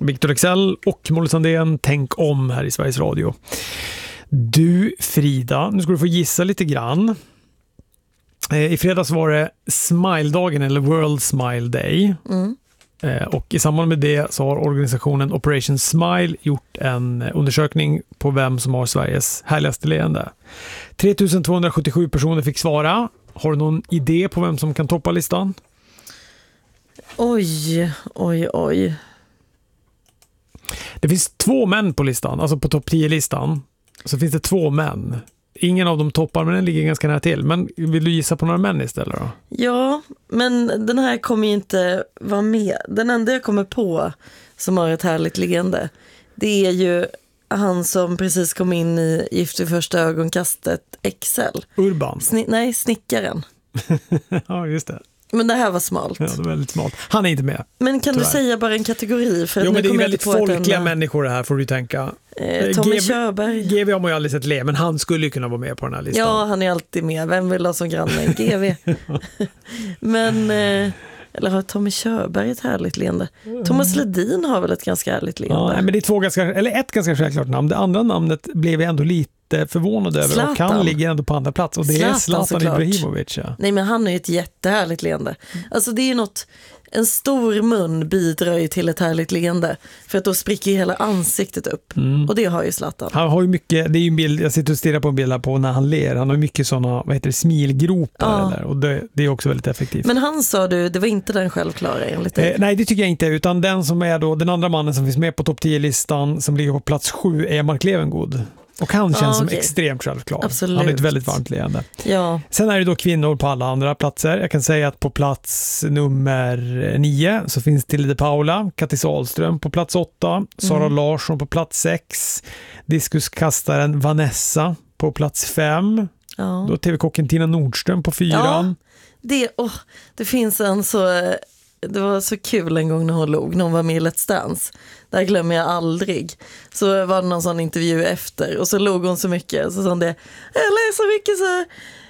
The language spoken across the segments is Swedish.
Victor Leksell och Molly Sandén, Tänk om här i Sveriges Radio. Du Frida, nu ska du få gissa lite grann. I fredags var det Smile-dagen eller World Smile Day. Och i samband med det så har organisationen Operation Smile gjort en undersökning på vem som har Sveriges härligaste leende. 3277 personer fick svara. Har du någon idé på vem som kan toppa listan? Oj. Det finns 2 män på listan, alltså på topp 10-listan. Så finns det 2 män. Ingen av dem toppar, men den ligger ganska nära till. Men vill du gissa på några män istället då? Ja, men den här kommer ju inte vara med. Den enda jag kommer på som har ett härligt leende, det är ju han som precis kom in i Gift vid första ögonkastet, Excel. Urban? Snickaren. Ja, just det. Men det här var smalt. Ja, det var väldigt smalt. Han är inte med. Men kan du säga bara en kategori? För men det är väldigt folkliga människor det här, får du tänka. Tommy Körberg. GV har man ju aldrig sett le, men han skulle ju kunna vara med på den här listan. Ja, han är alltid med. Vem vill ha som granne? GV. Men, eller har Tommy Körberg ett härligt leende? Thomas Ledin har väl ett ganska härligt leende? Ja, men det är ett ganska självklart namn. Det andra namnet blev jag ändå lite förvånad över. Zlatan. Och han ligger ändå på andra plats. Och det är Zlatan Ibrahimovic. Ja. Nej, men han är ju ett jättehärligt leende. Alltså det är ju något, en stor mun bidrar ju till ett härligt leende. För att då spricker hela ansiktet upp. Och det har ju Zlatan. Han har ju mycket, det är ju en bild, jag sitter och stirrar på en bild här på när han ler. Han har mycket sådana, smilgropar eller, och det är också väldigt effektivt. Men han sa du, det var inte den självklara enligt dig? Nej, det tycker jag inte, utan den som är då, den andra mannen som finns med på topp 10-listan som ligger på plats 7 är Mark Levengood. Och han känns som extremt självklar. Absolut. Han är ett väldigt varmt leende. Ja. Sen är det då kvinnor på alla andra platser. Jag kan säga att på plats nummer 9 så finns Tilde de Paula, Kattis Sahlström på plats 8, Sara Larsson på plats 6, diskuskastaren Vanessa på plats 5, då TV-kocken Tina Nordström på 4. Ja, det finns en så... Det var så kul en gång när hon låg, när hon var med i Let's Dance. Där glömmer jag aldrig. Så var det någon sån intervju efter. Och så låg hon så mycket. Så sa hon det, jag ler så mycket så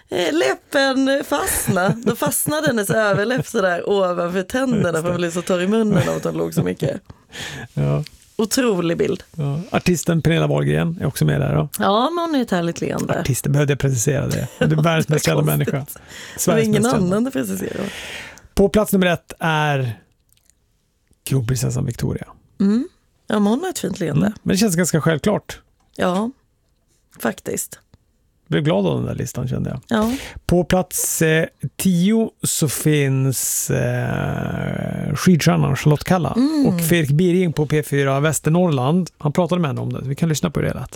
läppen fastnade. Då fastnade hennes överläpp så där ovanför tänderna. För hon blev så torr i munnen av att hon låg så mycket. Ja. Otrolig bild. Ja. Artisten Pernilla Wahlgren är också med där då. Ja, men hon är ett härligt leende. Artisten, behövde jag precisera det. Det är världens mest kända människa. Det är ingen annan att precisera. På plats nummer 1 är kronprinsessan Victoria. Ja, men hon har ett fint leende. Men det känns ganska självklart. Ja, faktiskt. Jag blev glad av den där listan, kände jag. Ja. På plats 10 så finns skidstjärnan Charlotte Kalla och Fredrik Birging på P4 Västernorrland. Han pratade med henne om det. Vi kan lyssna på det rätt.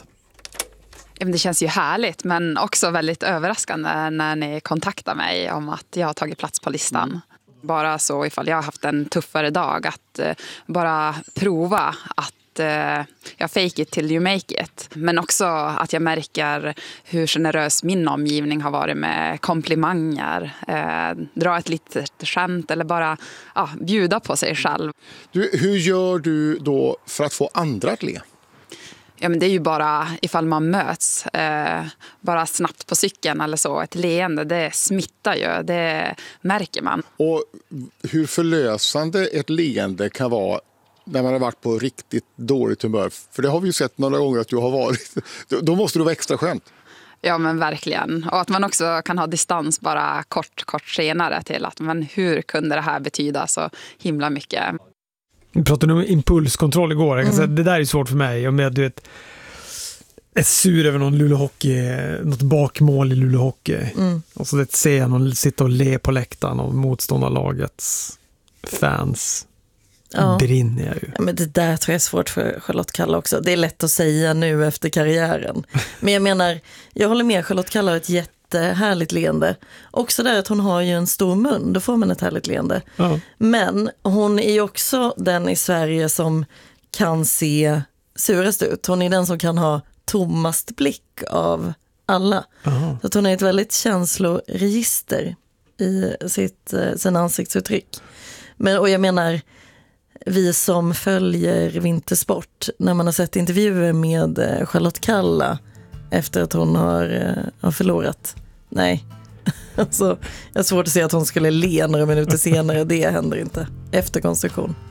Det känns ju härligt, men också väldigt överraskande när ni kontaktar mig om att jag har tagit plats på listan. Bara så ifall jag har haft en tuffare dag, att bara prova att jag fake it till you make it. Men också att jag märker hur generös min omgivning har varit med komplimanger, dra ett litet skämt eller bara bjuda på sig själv. Hur gör du då för att få andra att le? Ja, men det är ju bara ifall man möts, bara snabbt på cykeln eller så. Ett leende, det smittar ju, det märker man. Och hur förlösande ett leende kan vara när man har varit på riktigt dåligt humör. För det har vi ju sett några gånger att du har varit. Då måste du vara extra skönt. Ja, men verkligen. Och att man också kan ha distans bara kort senare till att men hur kunde det här betyda så himla mycket. Vi pratade om impulskontroll igår. Jag kan säga, det där är svårt för mig. Om jag är sur över någon Luleå Hockey, något bakmål i Luleå Hockey. Och så ser jag någon sitta och le på läktaren och motståndarlagets fans. Brinner jag ju. Ja, men det där tror jag är svårt för Charlotte Kalla också. Det är lätt att säga nu efter karriären. Men jag menar, jag håller med, Charlotte Kalla har ett jättehärligt leende. Också där att hon har ju en stor mun, då får man ett härligt leende. Men hon är ju också den i Sverige som kan se surast ut. Hon är den som kan ha tommast blick av alla. Så att hon är ett väldigt känsloregister i sin ansiktsuttryck. Och jag menar, vi som följer vintersport, när man har sett intervjuer med Charlotte Kalla efter att hon har förlorat. Nej, alltså, jag har svårt att se att hon skulle le några minuter senare. Det händer inte. Efterkonstruktion.